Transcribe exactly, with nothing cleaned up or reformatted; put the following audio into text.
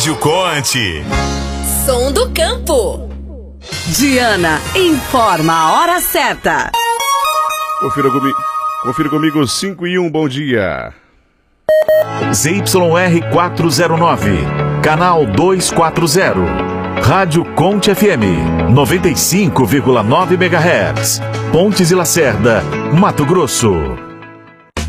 Rádio Conte. Som do campo. Diana informa a hora certa. Confira comigo, confira comigo cinco e um, bom dia. Z Y R quatrocentos e nove, canal duzentos e quarenta. Rádio Conte F M, noventa e cinco vírgula nove megahertz. Pontes e Lacerda, Mato Grosso.